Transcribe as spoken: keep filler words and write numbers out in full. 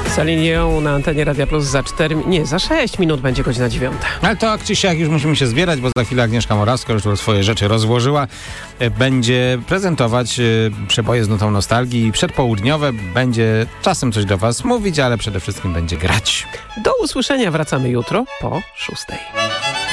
Celine Dion na antenie Radia Plus za cztery, nie, za sześć minut będzie godzina dziewiąta. Ale to jak czy siak już musimy się zbierać, bo za chwilę Agnieszka Morawska już tu swoje rzeczy rozłożyła. Będzie prezentować przeboje z nutą nostalgii. Przedpołudniowe będzie czasem coś do was mówić, ale przede wszystkim będzie grać. Do usłyszenia, wracamy jutro po szóstej.